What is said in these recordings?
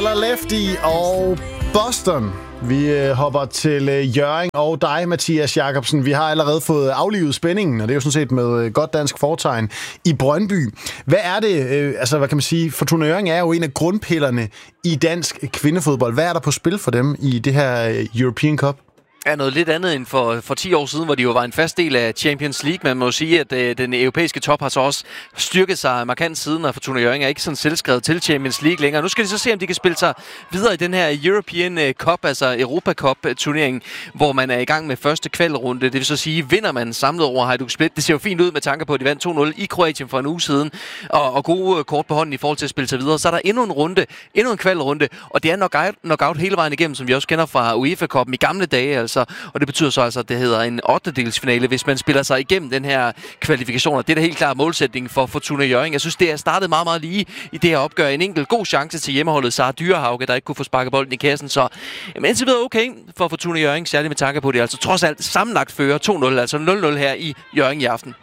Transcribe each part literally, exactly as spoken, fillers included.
Lefty og Boston. Vi øh, hopper til øh, Hjørring og dig, Mathias Jacobsen. Vi har allerede fået aflivet spændingen, og det er jo sådan set med øh, godt dansk fortegn i Brøndby. Hvad er det, øh, altså hvad kan man sige, Fortuna Hjørring er jo en af grundpillerne i dansk kvindefodbold. Hvad er der på spil for dem i det her øh, European Cup? Er noget lidt andet end for, for ti år siden, hvor de jo var en fast del af Champions League. Man må jo sige, at øh, den europæiske top har så også styrket sig markant siden, og Fortuna Hjørring er ikke sådan selvskrevet til Champions League længere. Nu skal de så se, om de kan spille sig videre i den her European Cup, altså Europa Cup-turnering, hvor man er i gang med første kvalrunde. Det vil så sige, vinder man samlet over Hajduk Split. Det ser jo fint ud med tanke på, at de vandt to nul i Kroatien for en uge siden, og, og gode kort på hånden i forhold til at spille sig videre. Så er der endnu en runde, endnu en kvalrunde, og det er knockout, knockout hele vejen igennem, som vi også kender fra UEFA-cupen i gamle dage, altså. Og det betyder så altså, at det hedder en ottendedelsfinale, hvis man spiller sig igennem den her kvalifikation. Det er da helt klart målsætningen for Fortuna Hjørring. Jeg synes, det er startet meget, meget lige i det her opgør. En enkelt god chance til hjemmeholdet Sara Dyrehauge, der ikke kunne få sparket bolden i kassen. Så jamen, indtil videre okay for Fortuna Hjørring, særligt med tanke på, at det altså trods alt sammenlagt fører to nul, altså nul nul her i Hjørring i aften.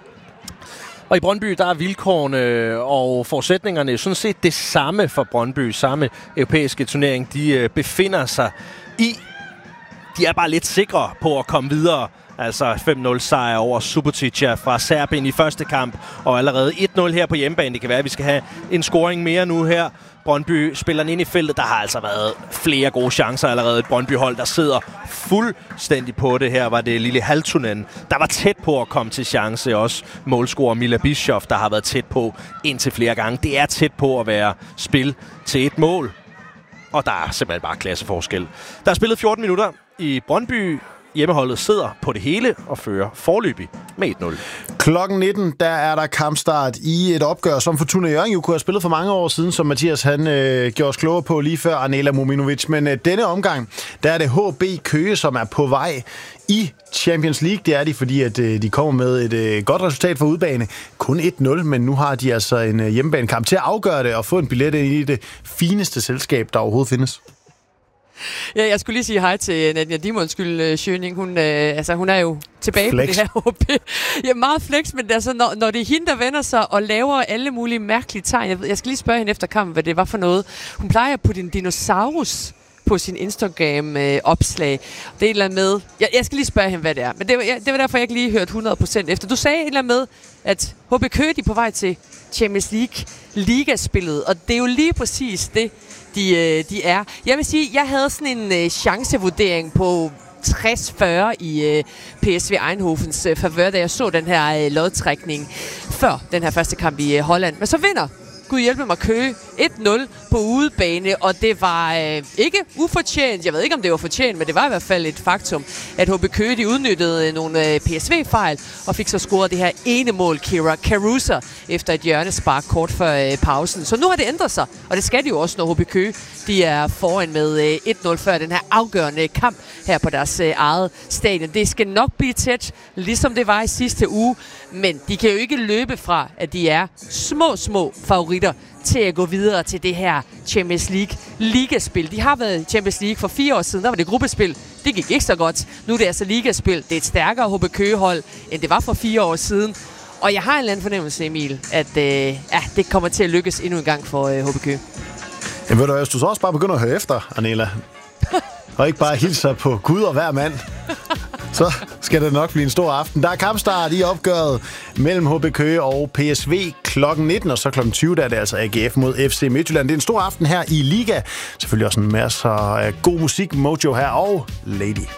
Og i Brøndby, der er vilkårene og forudsætningerne sådan set det samme for Brøndby. Samme europæiske turnering, de befinder sig i. De er bare lidt sikre på at komme videre. Altså fem nul sejr over Subotica fra Serbien i første kamp. Og allerede et nul her på hjemmebane. Det kan være, at vi skal have en scoring mere nu her. Brøndby spiller ind i feltet. Der har altså været flere gode chancer allerede. Et Brøndby-hold, der sidder fuldstændig på det. Her var det Lille Haltunen, der var tæt på at komme til chance. Også målscorer Mila Bischoff, der har været tæt på indtil flere gange. Det er tæt på at være spil til et mål. Og der er simpelthen bare klasseforskel. Der er spillet fjorten minutter i Brøndby. Hjemmeholdet sidder på det hele og fører forløbig med et nul. Klokken nitten, der er der kampstart i et opgør, som Fortuna Hjørring jo kunne have spillet for mange år siden, som Mathias han øh, gjorde os klogere på lige før, Anela Mominovic. Men øh, denne omgang, der er det H B Køge, som er på vej i Champions League. Det er de, fordi at, øh, de kommer med et øh, godt resultat for udbane. Kun et nul, men nu har de altså en øh, hjemmebanekamp til at afgøre det og få en billet ind i det fineste selskab, der overhovedet findes. Ja, jeg skulle lige sige hej til Nadia Dimondskyld Schøning. Hun, øh, altså, hun er jo tilbage flex. På det her H B. Ja, meget flex, men altså, når, når det er hende, der vender sig og laver alle mulige mærkelige tegn. Jeg, jeg skal lige spørge hende efter kampen, hvad det var for noget. Hun plejer at putte en dinosaurus på sin Instagram-opslag. Øh, det er et eller andet med... Jeg, jeg skal lige spørge hende, hvad det er. Men det var, jeg, det var derfor, jeg ikke lige hørte hundrede procent efter. Du sagde et eller andet med, at H B Køge, de er på vej til Champions League ligaspillet. Og det er jo lige præcis det, de, øh, de er. Jeg vil sige, jeg havde sådan en øh, chancevurdering på tres fyrre i øh, P S V Eindhovens øh, favør, da jeg så den her øh, lodtrækning før den her første kamp i øh, Holland. Men så vinder Gud hjælpe mig Køge et nul på udebane, og det var øh, ikke ufortjent. Jeg ved ikke, om det var fortjent, men det var i hvert fald et faktum, at H B Køge de udnyttede nogle øh, P S V-fejl og fik så scoret det her ene mål, Kira Caruso, efter et hjørnespark kort før øh, pausen. Så nu har det ændret sig, og det skal de jo også, når H B Køge de er foran med øh, et nul før den her afgørende kamp her på deres øh, eget stadion. Det skal nok blive tæt, ligesom det var i sidste uge, men de kan jo ikke løbe fra, at de er små, små favoritter til at gå videre til det her Champions League ligaspil. De har været i Champions League for fire år siden, der var det gruppespil. Det gik ikke så godt. Nu er det altså ligaspil. Det er et stærkere H B Køge-hold, end det var for fire år siden. Og jeg har en eller anden fornemmelse, Emil, at øh, ja, det kommer til at lykkes endnu en gang for øh, H B Køge. Jeg ved du, hvis du så også bare begynder at høre efter, Anela, og ikke bare hilse på Gud og hver mand, så skal det nok blive en stor aften. Der er kampstart i opgøret mellem H B Køge og P S V klokken nitten, og så klokken tyve, der er det altså A G F mod F C Midtjylland. Det er en stor aften her i Liga. Selvfølgelig også en masse af god musik, Mojo her og Lady.